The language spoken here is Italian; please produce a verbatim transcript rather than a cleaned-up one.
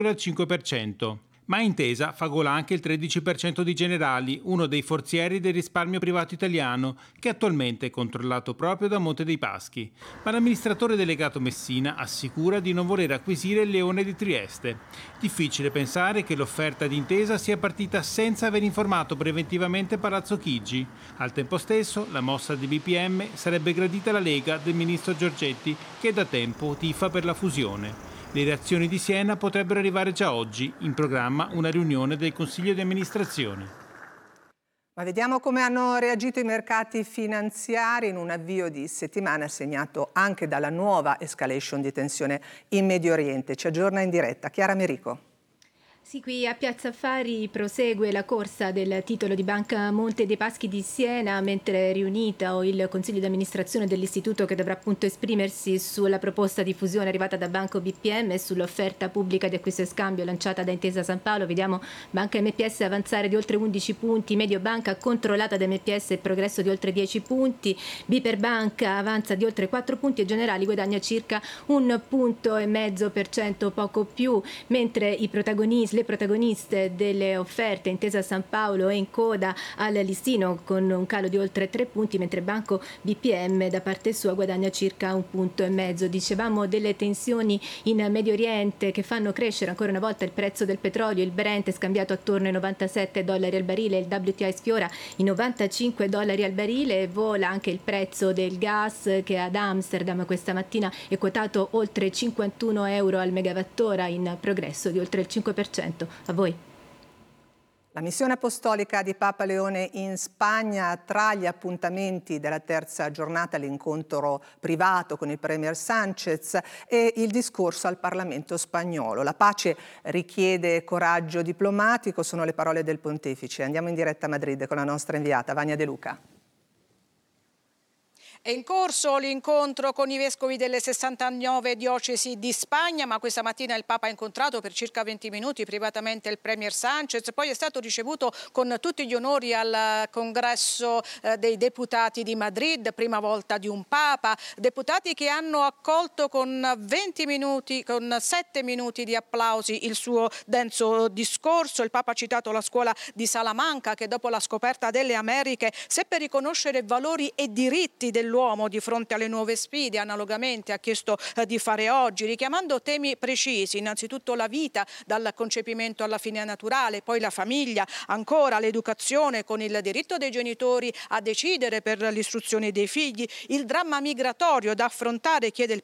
al cinque per cento. Ma Intesa fa gola anche il tredici per cento di Generali, uno dei forzieri del risparmio privato italiano, che attualmente è controllato proprio da Monte dei Paschi. Ma l'amministratore delegato Messina assicura di non voler acquisire il Leone di Trieste. Difficile pensare che l'offerta di Intesa sia partita senza aver informato preventivamente Palazzo Chigi. Al tempo stesso, la mossa di B P M sarebbe gradita alla Lega del ministro Giorgetti, che da tempo tifa per la fusione. Le reazioni di Siena potrebbero arrivare già oggi, in programma una riunione del Consiglio di amministrazione. Ma vediamo come hanno reagito i mercati finanziari in un avvio di settimana segnato anche dalla nuova escalation di tensione in Medio Oriente. Ci aggiorna in diretta Chiara Merico. Sì, qui a Piazza Affari prosegue la corsa del titolo di Banca Monte dei Paschi di Siena, mentre è riunita il Consiglio di amministrazione dell'istituto, che dovrà appunto esprimersi sulla proposta di fusione arrivata da Banco B P M e sull'offerta pubblica di acquisto e scambio lanciata da Intesa San Paolo. Vediamo Banca M P S avanzare di oltre undici punti, Mediobanca controllata da M P S progresso di oltre dieci punti, Biperbanca avanza di oltre quattro punti e Generali guadagna circa un punto e mezzo per cento, poco più, mentre i protagonisti le protagoniste delle offerte Intesa San Paolo è in coda al listino con un calo di oltre tre punti, mentre Banco B P M da parte sua guadagna circa un punto e mezzo. Dicevamo delle tensioni in Medio Oriente che fanno crescere ancora una volta il prezzo del petrolio. Il Brent è scambiato attorno ai novantasette dollari al barile, il W T I sfiora i novantacinque dollari al barile e vola anche il prezzo del gas, che ad Amsterdam questa mattina è quotato oltre cinquantuno euro al megawattora, in progresso di oltre il cinque per cento. A voi. La missione apostolica di Papa Leone in Spagna, tra gli appuntamenti della terza giornata, l'incontro privato con il Premier Sánchez e il discorso al Parlamento spagnolo. La pace richiede coraggio diplomatico, sono le parole del Pontefice. Andiamo in diretta a Madrid con la nostra inviata Vania De Luca. È in corso l'incontro con i vescovi delle sessantanove diocesi di Spagna, ma questa mattina il Papa ha incontrato per circa venti minuti privatamente il Premier Sánchez, poi è stato ricevuto con tutti gli onori al congresso dei deputati di Madrid, prima volta di un Papa, deputati che hanno accolto con venti minuti, con sette minuti di applausi il suo denso discorso. Il Papa ha citato la scuola di Salamanca, che dopo la scoperta delle Americhe seppe riconoscere valori e diritti del l'uomo di fronte alle nuove sfide. Analogamente ha chiesto eh, di fare oggi, richiamando temi precisi, innanzitutto la vita dal concepimento alla fine naturale, poi la famiglia, ancora l'educazione con il diritto dei genitori a decidere per l'istruzione dei figli, il dramma migratorio da affrontare, chiede il